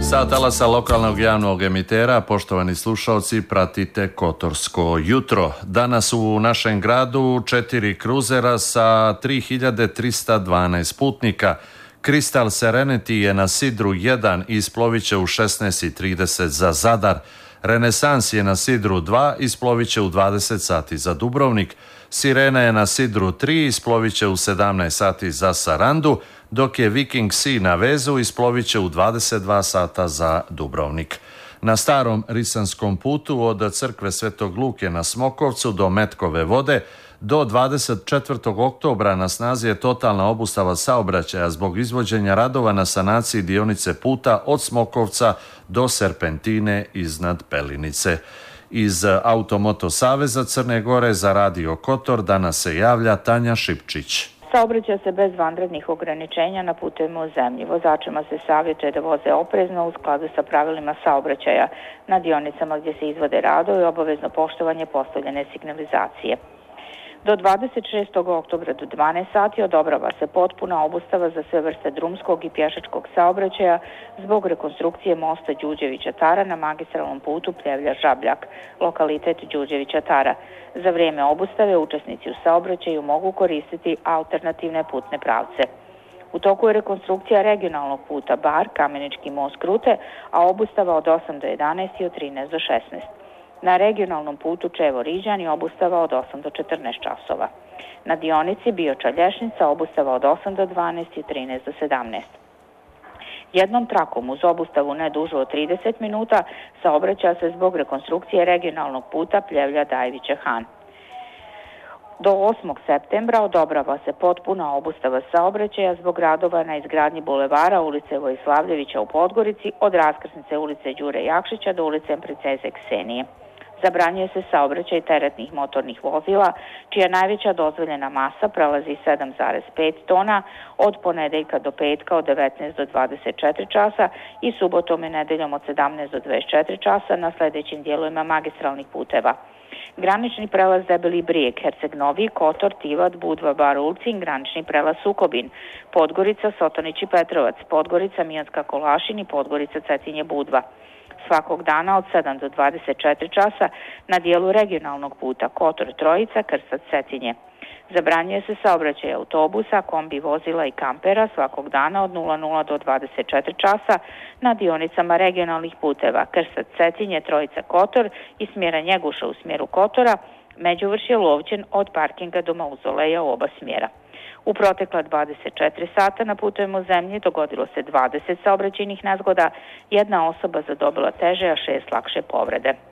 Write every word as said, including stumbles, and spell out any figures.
Sa talasa lokalnog javnog emitera, poštovani slušalci, pratite Kotorsko jutro. Danas u našem gradu četiri kruzera sa tri hiljade trista dvanaest putnika. Crystal Serenity je na Sidru jedan i isplovit će u šesnaest i trideset za Zadar. Renesans je na Sidru dva i isplovit će u dvadeset sati za Dubrovnik. Sirena je na Sidru tri i isplovit će u sedamnaest sati za Sarandu, dok je Viking Sea na vezu isplovit će u dvadeset dva sata za Dubrovnik. Na starom Risanskom putu od crkve Svetog Luke na Smokovcu do Metkove vode do dvadeset četvrtog oktobra na snazi je totalna obustava saobraćaja zbog izvođenja radova na sanaciji dionice puta od Smokovca do Serpentine iznad Pelinice. Iz Automoto Saveza Crne Gore za Radio Kotor danas se javlja Tanja Šipčić. Saobraća se bez vanrednih ograničenja na putevima u zemlji. Vozačima se savjetuje da voze oprezno u skladu sa pravilima saobraćaja. Na dionicama gdje se izvode radovi obavezno poštovanje postavljene signalizacije. Do dvadeset šestog oktobra do dvanaest sati odobrava se potpuna obustava za sve vrste drumskog i pješačkog saobraćaja zbog rekonstrukcije mosta Đurđevića Tara na magistralnom putu Pljevlja-Žabljak, lokalitet Đurđevića Tara. Za vrijeme obustave učesnici u saobraćaju mogu koristiti alternativne putne pravce. U toku je rekonstrukcija regionalnog puta Bar, Kamenički most Krute, a obustava od osam do jedanaest i od trinaest do šesnaest. Na regionalnom putu Čevo-Riđan je obustava od osam do četrnaest časova. Na dionici Bioča-Lješnica obustava od osam do dvanaest i trinaest do sedamnaest. Jednom trakom uz obustavu ne dužu od trideset minuta saobraća se zbog rekonstrukcije regionalnog puta Pljevlja-Dajviće-Han. Do osmog septembra odobrava se potpuna obustava saobraćaja zbog radova na izgradnji bulevara ulice Vojslavljevića u Podgorici od raskrsnice ulice Đure Jakšića do ulice Princeze Ksenije. Zabranjuje se saobraćaj teretnih motornih vozila, čija najveća dozvoljena masa prelazi sedam zarez pet tona od ponedeljka do petka od devetnaest do dvadeset četiri časa i subotom i nedeljom od sedamnaest do dvadeset četiri časa na sljedećim dijelovima magistralnih puteva. Granični prelaz Debeli Brijeg, Herceg Novi, Kotor, Tivat, Budva, Bar Ulcin, granični prelaz Sukobin, Podgorica, Sotonić i Petrovac, Podgorica, Mijanska Kolašin i Podgorica, Cetinje, Budva. Svakog dana od sedam do dvadeset četiri časa na dijelu regionalnog puta Kotor, Trojica, Krstac, Cetinje. Zabranjuje se saobraćaj autobusa, kombi vozila i kampera svakog dana od nula nula do dvadeset četiri časa na dionicama regionalnih puteva Krstac, Cetinje, Trojica, Kotor i smjera Njeguša u smjeru Kotora, Međuvršje, Lovćen od parkinga do Mauzoleja u oba smjera. U protekla dvadeset četiri sata na putevima u zemlji dogodilo se dvadeset saobraćajnih nezgoda, jedna osoba zadobila teže, a šest lakše povrede.